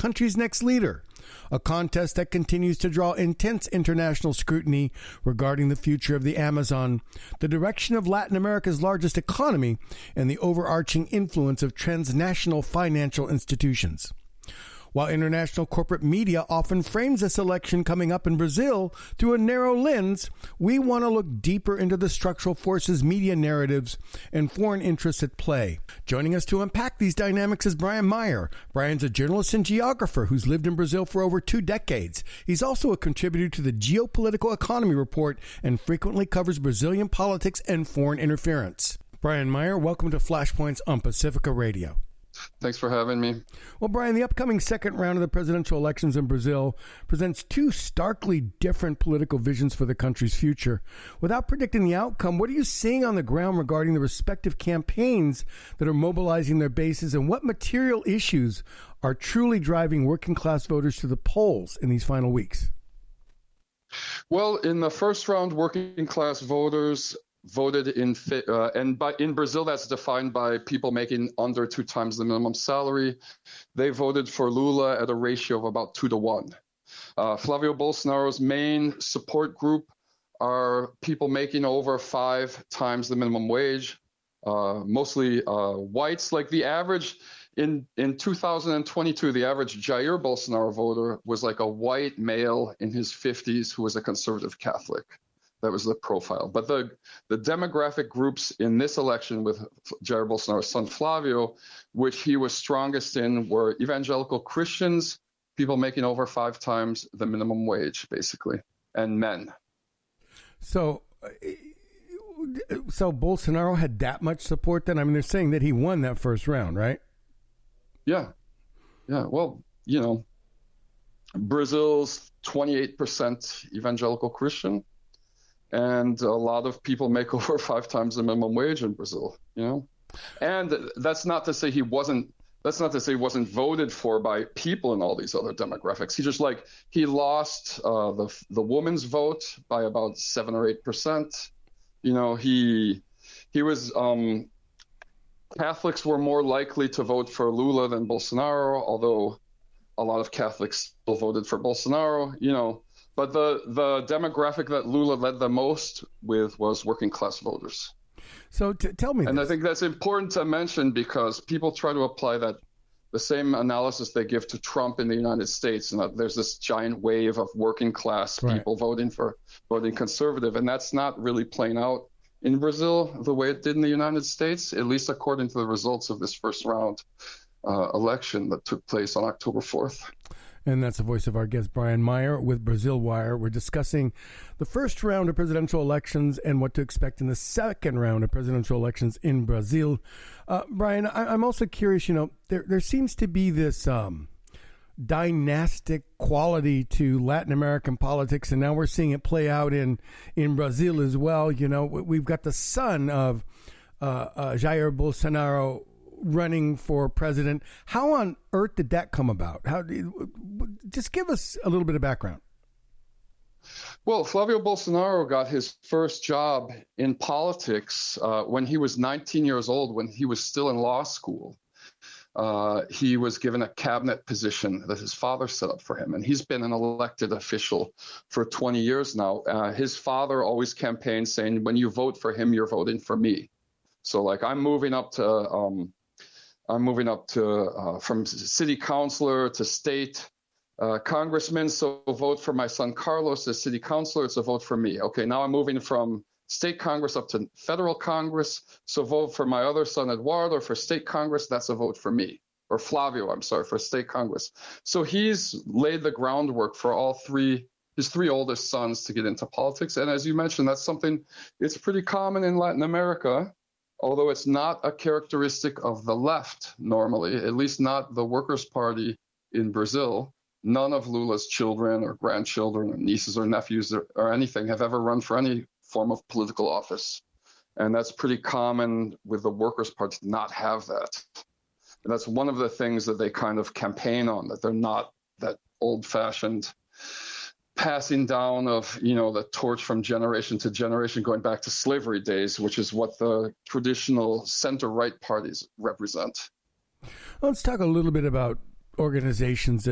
country's next leader, a contest that continues to draw intense international scrutiny regarding the future of the Amazon, the direction of Latin America's largest economy, and the overarching influence of transnational financial institutions. While international corporate media often frames this election coming up in Brazil through a narrow lens, we want to look deeper into the structural forces, media narratives, and foreign interests at play. Joining us to unpack these dynamics is Brian Meyer. Brian's a journalist and geographer who's lived in Brazil for over 2 decades. He's also a contributor to the Geopolitical Economy Report and frequently covers Brazilian politics and foreign interference. Brian Meyer, welcome to Flashpoints on Pacifica Radio. Thanks for having me. Well, Brian, the upcoming second round of the presidential elections in Brazil presents 2 starkly different political visions for the country's future. Without predicting the outcome, what are you seeing on the ground regarding the respective campaigns that are mobilizing their bases, and what material issues are truly driving working-class voters to the polls in these final weeks? Well, in the first round, working-class voters voted in Brazil, that's defined by people making under 2 times the minimum salary. They voted for Lula at a ratio of about 2-1. Flavio Bolsonaro's main support group are people making over 5 times the minimum wage, mostly whites. Like the average in 2022, the average Jair Bolsonaro voter was like a white male in his 50s who was a conservative Catholic. That was the profile. But the demographic groups in this election with Jair Bolsonaro's son Flavio, which he was strongest in, were evangelical Christians, people making over 5 times the minimum wage, basically, and men. So Bolsonaro had that much support then? I mean, they're saying that he won that first round, right? Yeah. Well, Brazil's 28% evangelical Christian. And a lot of people make over 5 times the minimum wage in Brazil, And that's not to say he wasn't voted for by people in all these other demographics. He lost the woman's vote by about 7 or 8%. He was Catholics were more likely to vote for Lula than Bolsonaro, although a lot of Catholics still voted for Bolsonaro, But the demographic that Lula led the most with was working class voters. So tell me And this. I think that's important to mention because people try to apply the same analysis they give to Trump in the United States, and that there's this giant wave of working class people voting conservative, and that's not really playing out in Brazil the way it did in the United States, at least according to the results of this first round election that took place on October 4th. And that's the voice of our guest, Brian Meyer, with Brazil Wire. We're discussing the first round of presidential elections and what to expect in the second round of presidential elections in Brazil. Brian, I'm also curious, there seems to be this dynastic quality to Latin American politics, and now we're seeing it play out in Brazil as well. We've got the son of Jair Bolsonaro running for president. How on earth did that come about? Just give us a little bit of background. Well, Flavio Bolsonaro got his first job in politics when he was 19 years old, when he was still in law school. He was given a cabinet position that his father set up for him, and he's been an elected official for 20 years now. His father always campaigned saying, when you vote for him, you're voting for me. So I'm moving up to from city councilor to state congressman. So vote for my son Carlos as city councilor. It's a vote for me. Okay, now I'm moving from state Congress up to federal Congress. So vote for my other son Eduardo for state Congress. That's a vote for me. Or Flavio, for state Congress. So he's laid the groundwork for his 3 oldest sons to get into politics. And as you mentioned, that's something, it's pretty common in Latin America. Although it's not a characteristic of the left normally, at least not the Workers' Party in Brazil. None of Lula's children or grandchildren or nieces or nephews or anything have ever run for any form of political office. And that's pretty common with the Workers' Party to not have that. And that's one of the things that they kind of campaign on, that they're not that old-fashioned passing down of, the torch from generation to generation, going back to slavery days, which is what the traditional center-right parties represent. Let's talk a little bit about organizations